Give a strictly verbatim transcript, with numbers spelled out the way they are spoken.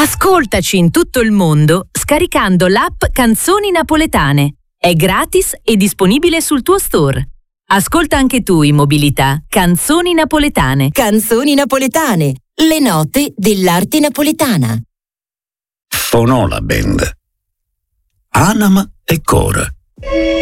Ascoltaci in tutto il mondo scaricando l'app Canzoni Napoletane. È gratis e disponibile sul tuo store. Ascolta anche tu in mobilità Canzoni Napoletane. Canzoni Napoletane, le note dell'arte napoletana. Fonola Band. Anima e Cora.